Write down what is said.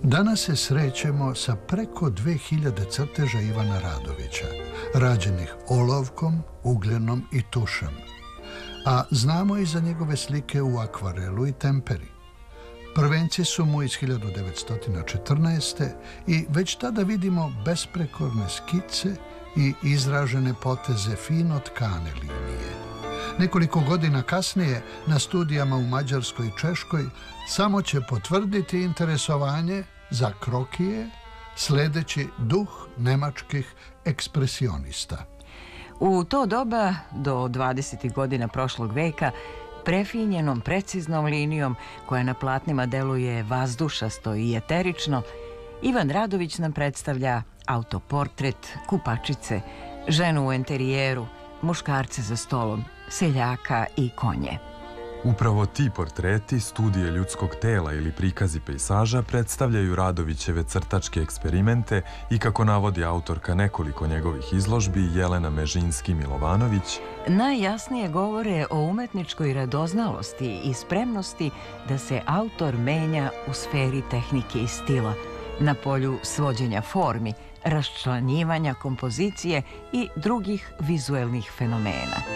Danas se srećemo sa preko 2000 crteža Ivana Radovića, rađenih olovkom, ugljenom i tušem. A znamo i za njegove slike u akvarelu i temperi. Prvenci su mu iz 1914. i već tada vidimo besprekorne skice i izražene poteze fino tkane linije. Nekoliko godina kasnije na studijama u Mađarskoj i Češkoj samo će potvrditi interesovanje za krokije, sledeći duh nemačkih ekspresionista. U to doba, do 20. godina prošlog veka, prefinjenom, preciznom linijom koja na platnima deluje vazdušasto i eterično, Ivan Radović nam predstavlja autoportret, kupačice, ženu u enterijeru, muškarce za stolom, seljaka i konje. Upravo ti portreti, studije ljudskog tela ili prikazi pejsaža predstavljaju Radovićeve crtačke eksperimente i, kako navodi autorka nekoliko njegovih izložbi, Jelena Mežinski-Milovanović, najjasnije govore o umetničkoj radoznalosti i spremnosti da se autor menja u sferi tehnike i stila, na polju svođenja formi, raščlanjivanja kompozicije i drugih vizuelnih fenomena.